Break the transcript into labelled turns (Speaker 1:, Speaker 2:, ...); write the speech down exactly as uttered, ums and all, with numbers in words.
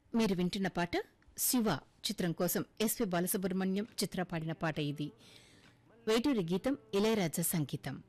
Speaker 1: మీరు వింటున్న పాట శివ చిత్రం కోసం ఎస్పి బాలసుబ్రహ్మణ్యం చిత్ర పాడిన పాట ఇది. వేటూరి గీతం, ఇళయరాజా సంగీతం.